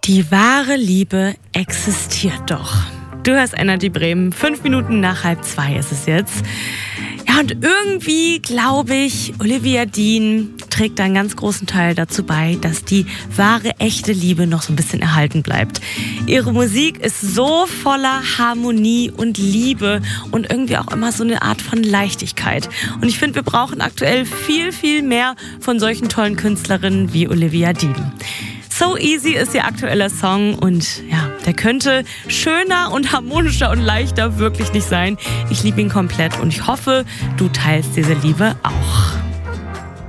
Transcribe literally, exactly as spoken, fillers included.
Die wahre Liebe existiert doch. Du hörst Energy Bremen. Fünf Minuten nach halb zwei ist es jetzt. Ja, und irgendwie glaube ich, Olivia Dean trägt einen ganz großen Teil dazu bei, dass die wahre, echte Liebe noch so ein bisschen erhalten bleibt. Ihre Musik ist so voller Harmonie und Liebe und irgendwie auch immer so eine Art von Leichtigkeit. Und ich finde, wir brauchen aktuell viel, viel mehr von solchen tollen Künstlerinnen wie Olivia Dean. So Easy ist ihr aktueller Song und ja, der könnte schöner und harmonischer und leichter wirklich nicht sein. Ich liebe ihn komplett und ich hoffe, du teilst diese Liebe auch.